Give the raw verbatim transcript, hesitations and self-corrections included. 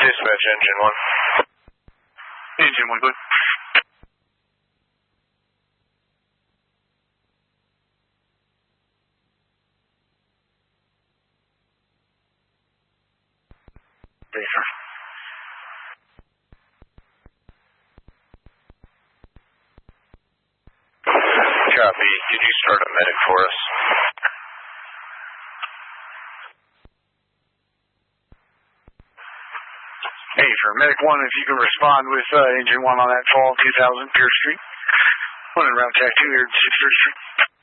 Dispatch, engine one. Engine one, good. Yes, sir. Copy. Could you start a medic for us? Hey, sir. Medic one, if you can respond with uh, engine one on that fall two thousand Pierce Street. Running route track two here at sixth Street.